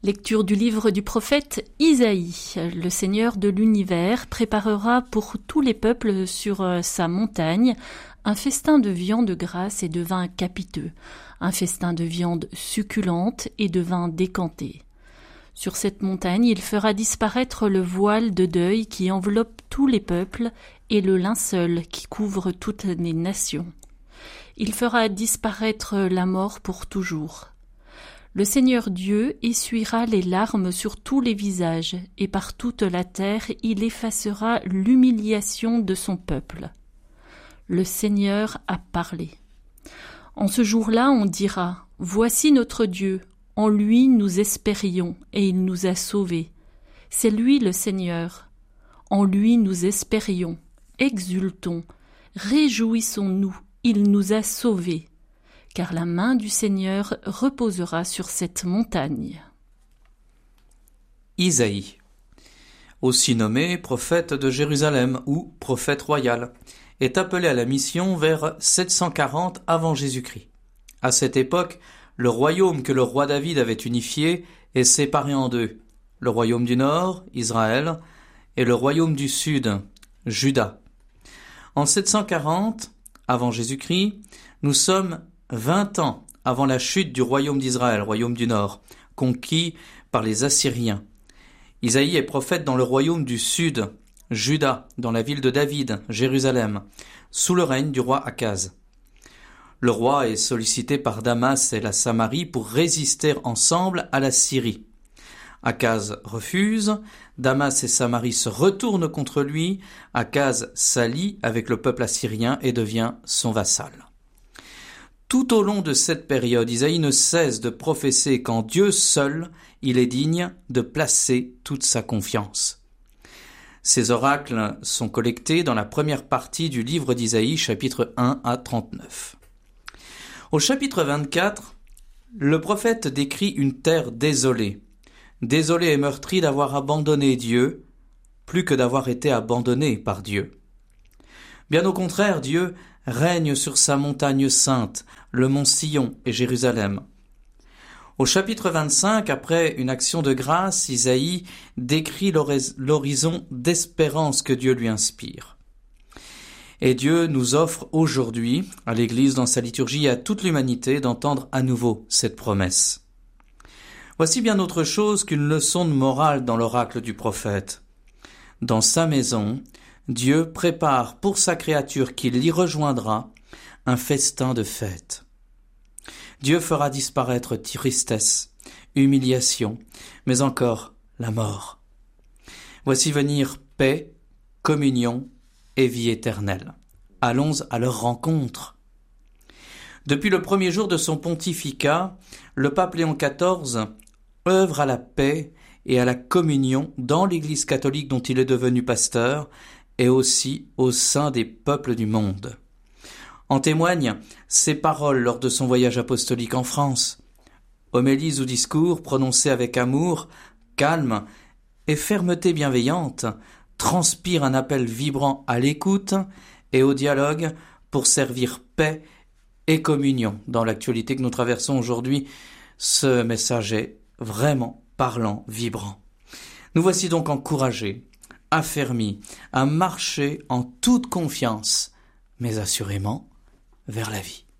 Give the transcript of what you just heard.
Lecture du livre du prophète Isaïe. Le Seigneur de l'univers préparera pour tous les peuples sur sa montagne un festin de viande grasse et de vin capiteux, un festin de viande succulente et de vin décanté. Sur cette montagne, il fera disparaître le voile de deuil qui enveloppe tous les peuples et le linceul qui couvre toutes les nations. Il fera disparaître la mort pour toujours. Le Seigneur Dieu essuiera les larmes sur tous les visages, et par toute la terre il effacera l'humiliation de son peuple. Le Seigneur a parlé. En ce jour-là, on dira : Voici notre Dieu, en lui nous espérions, et il nous a sauvés. C'est lui le Seigneur. En lui nous espérions, exultons, réjouissons-nous, il nous a sauvés. Car la main du Seigneur reposera sur cette montagne. Isaïe, aussi nommé prophète de Jérusalem ou prophète royal, est appelé à la mission vers 740 avant Jésus-Christ. À cette époque, le royaume que le roi David avait unifié est séparé en deux, le royaume du nord, Israël, et le royaume du sud, Juda. En 740 avant Jésus-Christ, nous sommes 20 ans avant la chute du royaume d'Israël, royaume du Nord, conquis par les Assyriens. Isaïe est prophète dans le royaume du Sud, Juda, dans la ville de David, Jérusalem, sous le règne du roi Akaz. Le roi est sollicité par Damas et la Samarie pour résister ensemble à la Syrie. Akaz refuse, Damas et Samarie se retournent contre lui, Akaz s'allie avec le peuple assyrien et devient son vassal. Tout au long de cette période, Isaïe ne cesse de prophétiser qu'en Dieu seul, il est digne de placer toute sa confiance. Ces oracles sont collectés dans la première partie du livre d'Isaïe, chapitre 1 à 39. Au chapitre 24, le prophète décrit une terre désolée et meurtrie d'avoir abandonné Dieu, plus que d'avoir été abandonné par Dieu. Bien au contraire, Dieu règne sur sa montagne sainte, le mont Sion et Jérusalem. Au chapitre 25, après une action de grâce, Isaïe décrit l'horizon d'espérance que Dieu lui inspire. Et Dieu nous offre aujourd'hui, à l'Église dans sa liturgie et à toute l'humanité, d'entendre à nouveau cette promesse. Voici bien autre chose qu'une leçon de morale dans l'oracle du prophète. Dans sa maison, Dieu prépare pour sa créature qui l'y rejoindra un festin de fête. Dieu fera disparaître tristesse, humiliation, mais encore la mort. Voici venir paix, communion et vie éternelle. Allons à leur rencontre. Depuis le premier jour de son pontificat, le pape Léon XIV œuvre à la paix et à la communion dans l'Église catholique dont il est devenu pasteur, et aussi au sein des peuples du monde. En témoignent ses paroles lors de son voyage apostolique en France. Homélies ou discours prononcés avec amour, calme et fermeté bienveillante transpirent un appel vibrant à l'écoute et au dialogue pour servir paix et communion. Dans l'actualité que nous traversons aujourd'hui, ce message est vraiment parlant, vibrant. Nous voici donc encouragés, affermis à marcher en toute confiance, mais assurément vers la vie.